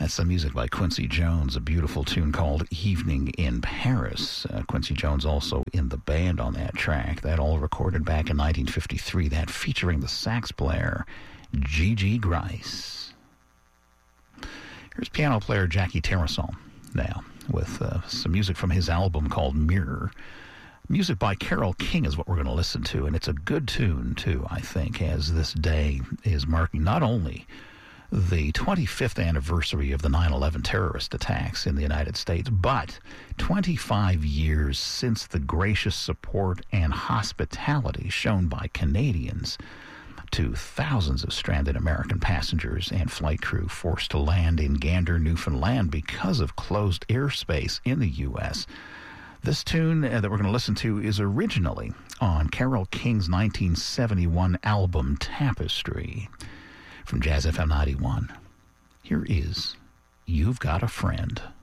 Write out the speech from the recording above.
That's some music by Quincy Jones, a beautiful tune called Evening in Paris. Quincy Jones also in the band on that track. That all recorded back in 1953, that featuring the sax player G.G. Grice. Here's piano player Jackie Terrasson now with some music from his album called Mirror. Music by Carole King is what we're going to listen to, and it's a good tune, too, I think, as this day is marking not only the 25th anniversary of the 9/11 terrorist attacks in the United States, but 25 years since the gracious support and hospitality shown by Canadians to thousands of stranded American passengers and flight crew forced to land in Gander, Newfoundland because of closed airspace in the U.S. This tune that we're going to listen to is originally on Carole King's 1971 album Tapestry. From Jazz FM 91, here is You've Got a Friend.